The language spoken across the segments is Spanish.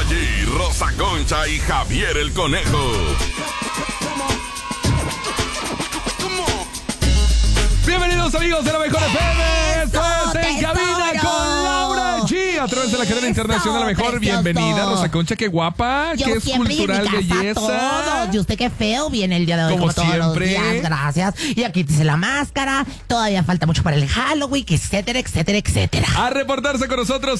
G, Rosa Concha y Javier el Conejo. Bienvenidos amigos de la Mejor FM. Esto es En Cabina con Laura G. A través de la cadena internacional La Mejor. Precioso. Bienvenida, Rosa Concha, qué guapa. Yo Qué escultural belleza. Todos. Y usted qué feo viene el día de hoy, Como todos los siempre. días. Gracias. Y aquí dice la máscara. Todavía falta mucho para el Halloween, etcétera, etcétera, etcétera. A reportarse con nosotros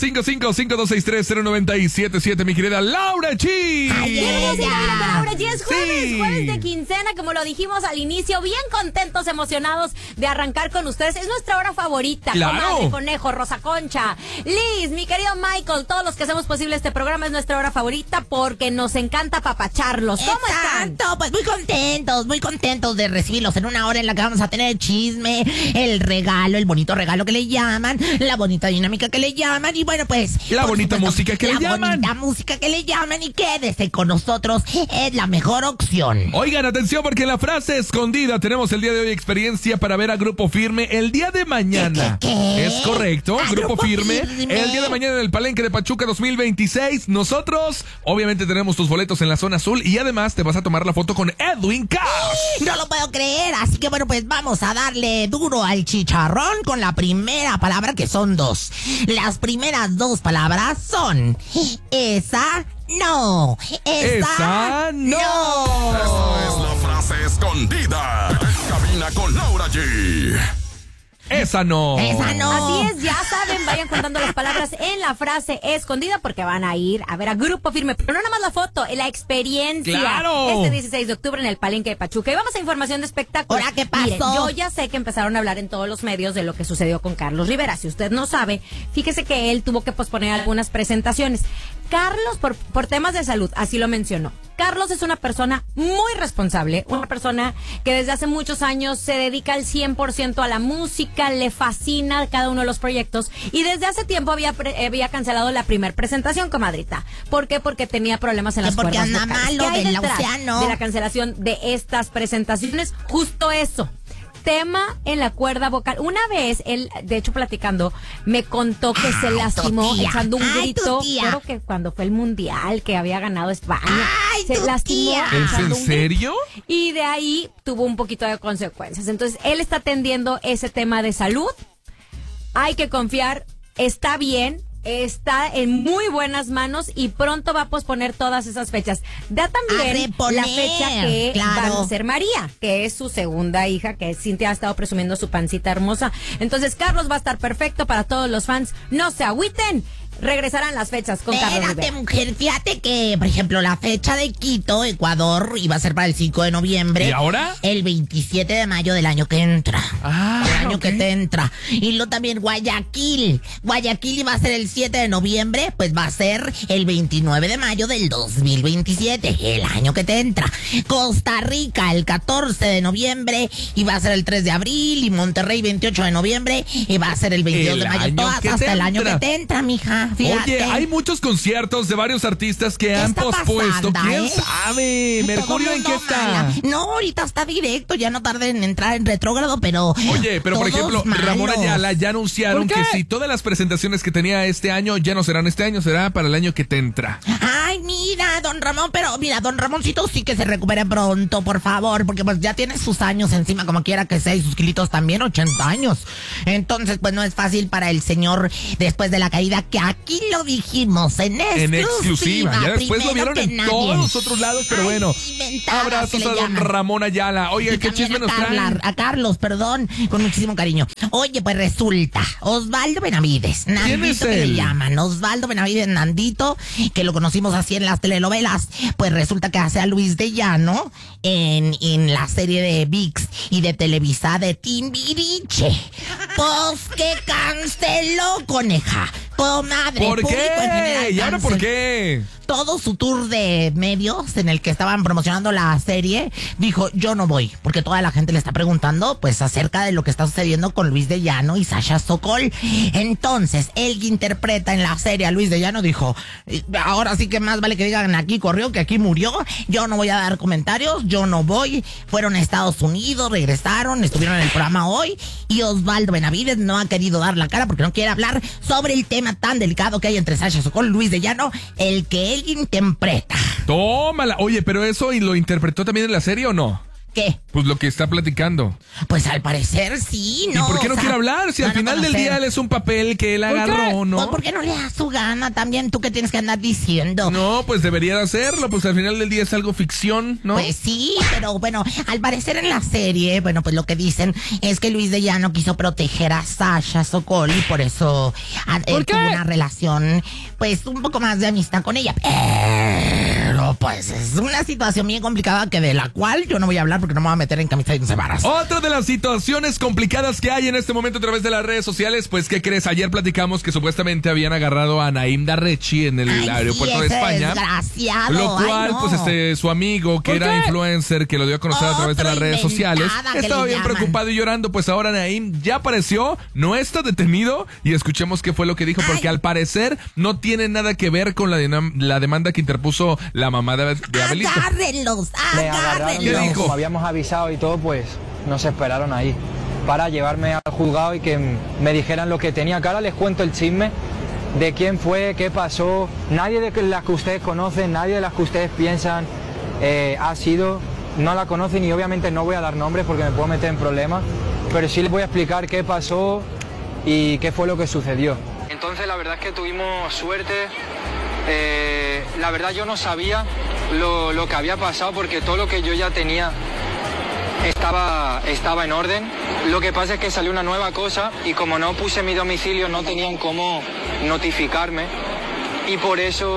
5552630977, mi querida Laura G. Ay, Bienvenidos ella. a Laura G. Es jueves, Sí. jueves de quincena, como lo dijimos al inicio, bien contentos, emocionados de arrancar con ustedes. Es nuestra hora favorita. Claro. Comadre, Conejo, Rosa Concha, Liz, mi querido Michael, todos los que hacemos posible este programa es nuestra hora favorita porque nos encanta papacharlos. ¿Cómo están? Exacto, pues muy contentos de recibirlos en una hora en la que vamos a tener el chisme, el regalo, el bonito regalo que le llaman, la bonita dinámica que le llaman y bueno, pues... La por bonita supuesto, música que le llaman. La bonita música que le llaman y quédese con nosotros, es la mejor opción. Oigan, atención porque en la frase escondida tenemos el día de hoy experiencia para ver a Grupo Firme el día de mañana. ¿Qué? ¿Es correcto? ¿A Grupo Grupo Firme. Firme? El día de mañana en el Palenque de Pachuca 2026. Nosotros, obviamente, tenemos tus boletos en la zona azul y además te vas a tomar la foto con Edwin Cash. No lo puedo creer, así que bueno, pues vamos a darle duro al chicharrón con la primera palabra, que son dos. Las primeras dos palabras son esa no. Esa no. Esta es la frase escondida. En Cabina con Laura G. Esa no. Esa no. Así es, ya saben, vayan contando las palabras en la frase escondida porque van a ir a ver a Grupo Firme. Pero no nada más la foto, la experiencia. ¡Claro! Este 16 de octubre en el Palenque de Pachuca. Y vamos a información de espectáculos. ¿Ahora qué pasó? Miren, yo ya sé que empezaron a hablar en todos los medios de lo que sucedió con Carlos Rivera. Si usted no sabe, fíjese que él tuvo que posponer algunas presentaciones. Carlos, por temas de salud, así lo mencionó. Carlos es una persona muy responsable, una persona que desde hace muchos años se dedica al 100% a la música, le fascina cada uno de los proyectos y desde hace tiempo había cancelado la primer presentación, comadrita. ¿Por qué? Porque tenía problemas en las porque cuerdas anda vocales. malo ¿Qué hay del detrás océano? de la cancelación de estas presentaciones? Justo eso. Tema en la cuerda vocal. Una vez, él, de hecho, platicando, me contó que se lastimó tu tía. echando un Ay, tu grito. tía. Creo que cuando fue el mundial que había ganado España. Ay, se tu lastimó. tía. ¿Es echando en un grito. serio? Y de ahí tuvo un poquito de consecuencias. Entonces, él está atendiendo ese tema de salud. Hay que confiar. Está bien. Está en muy buenas manos y pronto va a posponer todas esas fechas. Da también reponer, la fecha que claro. va a ser María, que es su segunda hija, que Cintia ha estado presumiendo su pancita hermosa. Entonces, Carlos va a estar perfecto para todos los fans. No se agüiten. Regresarán las fechas con Carlos Espérate, Rivera. mujer, fíjate que, por ejemplo, la fecha de Quito, Ecuador, iba a ser para el 5 de noviembre. ¿Y ahora? El 27 de mayo del año que entra. Ah, El año ok. que te entra. Y luego también Guayaquil. Guayaquil iba a ser el 7 de noviembre, pues va a ser el 29 de mayo del 2027, el año que te entra. Costa Rica, el 14 de noviembre, iba a ser el 3 de abril. Y Monterrey, 28 de noviembre, y va a ser el 22 El de mayo. año Todas que hasta te el año entra. que te entra, mija. Fíjate. Oye, hay muchos conciertos de varios artistas que han está pospuesto. pasando, ¿Quién eh? sabe? ¿Mercurio Todo en qué mundo está? mala. No, ahorita está directo, ya no tarde en entrar en retrógrado, pero... Oye, pero por todos ejemplo, Ramón malos. Ayala ya anunciaron ¿Por qué? que si todas las presentaciones que tenía este año ya no serán este año, será para el año que te entra. Ay, mira, don Ramón, pero mira, don Ramoncito sí que se recupere pronto, por favor, porque pues ya tiene sus años encima, como quiera que sea, y sus kilitos también, 80 años. Entonces, pues no es fácil para el señor después de la caída, que aquí lo dijimos en exclusiva. Ya después lo primero vieron que en nadie. todos los otros lados, pero Ay, bueno. inventadas que Abrazos le a don llaman. Ramón Ayala. Oiga, Y ¿qué también chisme nos a Carla, traen? a Carlos, perdón, con muchísimo cariño. Oye, pues resulta, Osvaldo Benavides, Nandito es que él? le llaman, Osvaldo Benavides Nandito, que lo conocimos así en las telenovelas, pues resulta que hace a Luis de Llano en la serie de ViX y de Televisa de Timbiriche. Pues que canceló, coneja. Comadre, ¿Por público en qué? general ¿Y ahora por canceló. qué? Todo su tour de medios en el que estaban promocionando la serie, dijo, yo no voy, porque toda la gente le está preguntando, pues, acerca de lo que está sucediendo con Luis de Llano y Sasha Sokol. Entonces, él que interpreta en la serie a Luis de Llano dijo, ahora sí que más vale que digan aquí corrió que aquí murió, yo no voy a dar comentarios, yo no voy. Fueron a Estados Unidos, regresaron, estuvieron en el programa hoy, y Osvaldo Benavides no ha querido dar la cara porque no quiere hablar sobre el tema tema tan delicado que hay entre Sasha Sokol y Luis de Llano, el que él interpreta. Tómala. Oye, pero eso ¿y lo interpretó también en la serie o no? ¿Qué? Pues lo que está platicando. Pues al parecer sí, ¿no? ¿Y por qué no quiere hablar? Si al final del día él es un papel que él agarró, ¿no? Pues ¿por qué no le da su gana también? ¿Tú qué tienes que andar diciendo? No, pues debería de hacerlo, pues al final del día es algo ficción, ¿no? Pues sí, pero bueno, al parecer en la serie, bueno, pues lo que dicen es que Luis de Llano quiso proteger a Sasha Sokol y por eso tuvo una relación, pues un poco más de amistad con ella. Pero pues es una situación bien complicada que de la cual yo no voy a hablar porque no me voy a meter en camisa y no se varas. Otra de las situaciones complicadas que hay en este momento a través de las redes sociales, pues ¿qué crees? Ayer platicamos que supuestamente habían agarrado a Naim Darrechi en el aeropuerto de España. Desgraciado. Lo cual, no. pues su amigo, que era influencer, que lo dio a conocer a través de las redes sociales, estaba bien preocupado y llorando. Pues ahora Naim ya apareció, no está detenido, y escuchemos qué fue lo que dijo, porque al parecer no tiene nada que ver con la demanda que interpuso la mamá de Abelito. Agárrenlos. ¿Qué dijo? Como habíamos avisado y todo, pues nos esperaron ahí para llevarme al juzgado y que me dijeran lo que tenía. Que ahora les cuento el chisme de quién fue, qué pasó. Nadie de las que ustedes conocen, nadie de las que ustedes piensan ha sido, no la conocen, y obviamente no voy a dar nombres porque me puedo meter en problemas, pero sí les voy a explicar qué pasó y qué fue lo que sucedió. Entonces la verdad es que tuvimos suerte. La verdad yo no sabía lo que había pasado porque todo lo que yo ya tenía estaba en orden. Lo que pasa es que salió una nueva cosa y como no puse mi domicilio no tenían cómo notificarme y por eso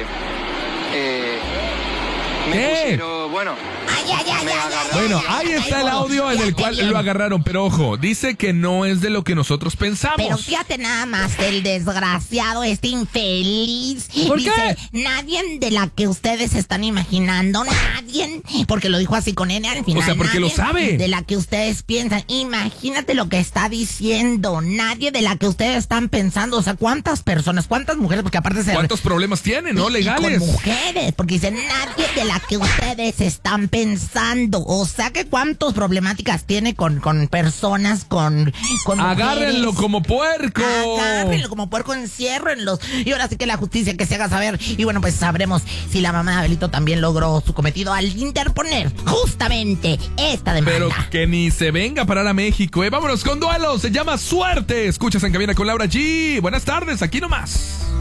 me pusieron, bueno... Bueno, ahí está el audio en el cual lo agarraron, pero ojo, dice que no es de lo que nosotros pensamos. Pero fíjate nada más, el desgraciado, este infeliz. ¿Por dice, qué? Nadie de la que ustedes están imaginando, nadie, porque lo dijo así con N al final. O sea, porque lo sabe. De la que ustedes piensan, imagínate lo que está diciendo, nadie de la que ustedes están pensando. O sea, ¿cuántas personas, cuántas mujeres? Porque aparte ¿cuántos problemas tienen, no? Legales. Y con mujeres, porque dicen, nadie de la que ustedes están pensando. O sea, que cuántas problemáticas tiene con personas, con agárrenlo mujeres. Como puerco. Agárrenlo como puerco, enciérrenlos. Y ahora sí que la justicia que se haga saber. Y bueno, pues sabremos si la mamá de Abelito también logró su cometido al interponer justamente esta demanda. Pero que ni se venga a parar a México, Vámonos con duelo. Se llama Suerte. Escuchas En Cabina con Laura G. Buenas tardes, aquí nomás.